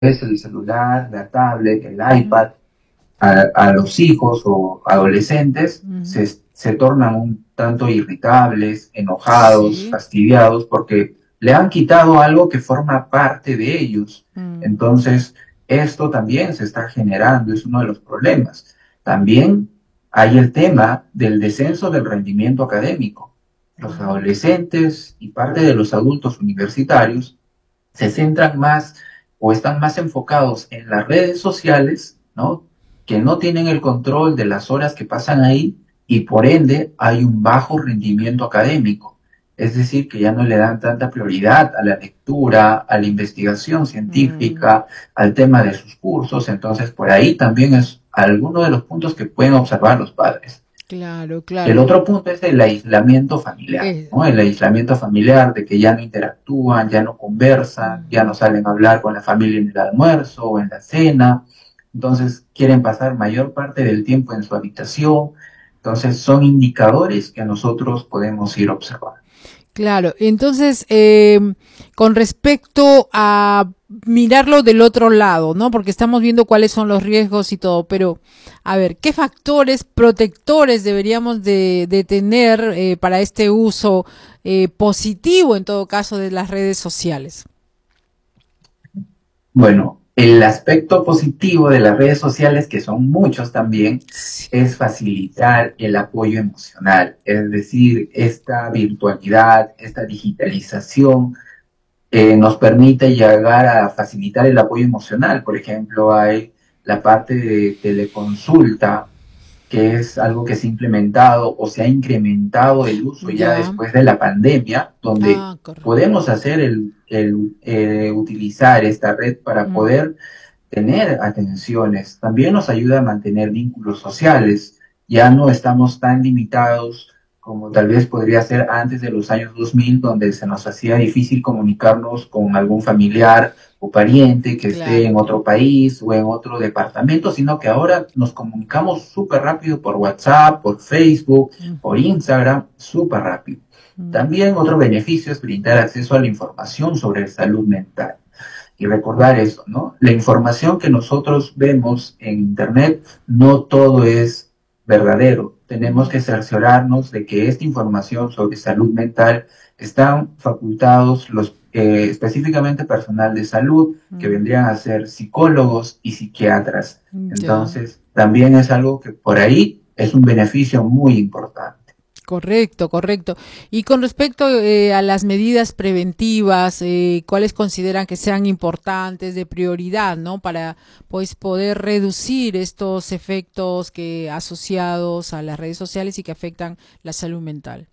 es el celular, la tablet, el iPad, a los hijos o adolescentes Ujú. se tornan un tanto irritables, enojados, Sí. fastidiados, porque le han quitado algo que forma parte de ellos. Mm. Entonces, esto también se está generando, es uno de los problemas. También hay el tema del descenso del rendimiento académico. Los Mm. adolescentes y parte de los adultos universitarios se centran más o están más enfocados en las redes sociales, ¿no? Que no tienen el control de las horas que pasan ahí y por ende hay un bajo rendimiento académico. Es decir, que ya no le dan tanta prioridad a la lectura, a la investigación Mm. científica, al tema de sus cursos. Entonces, por ahí también es alguno de los puntos que pueden observar los padres. Claro, El claro. otro punto es el aislamiento familiar, Eh, ¿no? El aislamiento familiar de que ya no interactúan, ya no conversan, ya Ujú. no salen a hablar con la familia en el almuerzo o en la cena. Entonces quieren pasar mayor parte del tiempo en su habitación. Entonces son indicadores que nosotros podemos ir observando. Claro, entonces, con respecto a mirarlo del otro lado, ¿no? Porque estamos viendo cuáles son los riesgos y todo, pero a ver, ¿qué factores protectores deberíamos de tener para este uso positivo, en todo caso, de las redes sociales? Bueno, el aspecto positivo de las redes sociales, que son muchos también, Sí. es facilitar el apoyo emocional, es decir, esta virtualidad, esta digitalización nos permite llegar a facilitar el apoyo emocional. Por ejemplo, hay la parte de teleconsulta, que es algo que se ha implementado o se ha incrementado el uso ya Ya. después de la pandemia, donde Ah, correcto. podemos hacer utilizar esta red para Mm. poder tener atenciones. También nos ayuda a mantener vínculos sociales. Ya no estamos tan limitados como tal vez podría ser antes de los años 2000, donde se nos hacía difícil comunicarnos con algún familiar o pariente que esté Claro, en claro. otro país o en otro departamento, sino que ahora nos comunicamos súper rápido por WhatsApp, por Facebook, por Ujú. Instagram, súper rápido. Mm. También otro beneficio es brindar acceso a la información sobre salud mental y recordar eso, ¿no? La información que nosotros vemos en Internet, no todo es verdadero. Tenemos Mm. que cerciorarnos de que esta información sobre salud mental están facultados los específicamente personal de salud, que Mm. vendrían a ser psicólogos y psiquiatras. Ya. Entonces, también es algo que por ahí es un beneficio muy importante. Correcto, correcto. Y con respecto a las medidas preventivas, ¿cuáles consideran que sean importantes de prioridad, ¿no? Para pues poder reducir estos efectos que asociados a las redes sociales y que afectan la salud mental.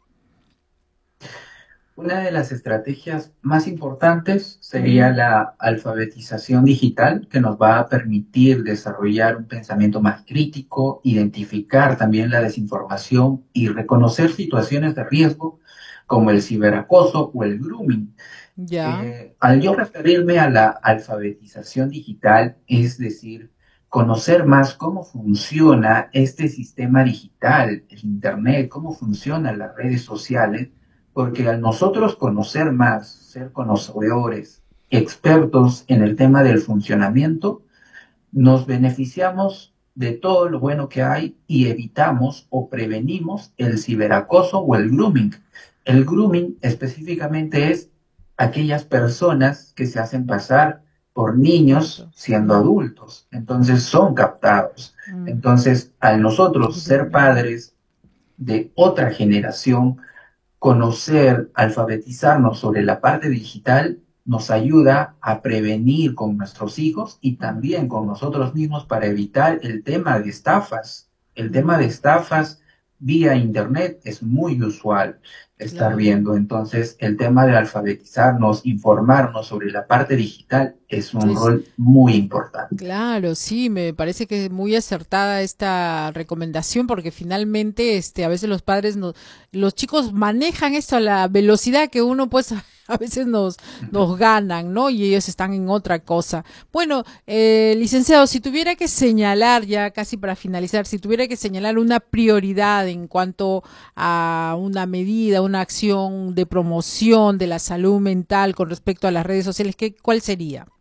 Una de las estrategias más importantes sería Mm. la alfabetización digital, que nos va a permitir desarrollar un pensamiento más crítico, identificar también la desinformación y reconocer situaciones de riesgo como el ciberacoso o el grooming. Ya. Al yo referirme a la alfabetización digital, es decir, conocer más cómo funciona este sistema digital, el Internet, cómo funcionan las redes sociales, porque al nosotros conocer más, ser conocedores, expertos en el tema del funcionamiento, nos beneficiamos de todo lo bueno que hay y evitamos o prevenimos el ciberacoso o el grooming. El grooming específicamente es aquellas personas que se hacen pasar por niños Cierto. siendo Mm. adultos, entonces son captados. Mm. Entonces, al nosotros ser Ujú. padres de otra generación, conocer, alfabetizarnos sobre la parte digital nos ayuda a prevenir con nuestros hijos y Mm. también con nosotros mismos para evitar el tema de estafas. El tema de Mm. estafas vía internet es muy usual estar Claro. viendo. Entonces, el tema de alfabetizarnos, informarnos sobre la parte digital es un Es, rol muy importante. Claro, sí, me parece que es muy acertada esta recomendación porque finalmente, a veces los padres los chicos manejan esto a la velocidad que uno pues a veces nos ganan, ¿no? Y ellos están en otra cosa. Bueno, licenciado, si tuviera que señalar ya casi para finalizar, si tuviera que señalar una prioridad en cuanto a una medida, una acción de promoción de la salud mental con respecto a las redes sociales, ¿cuál sería?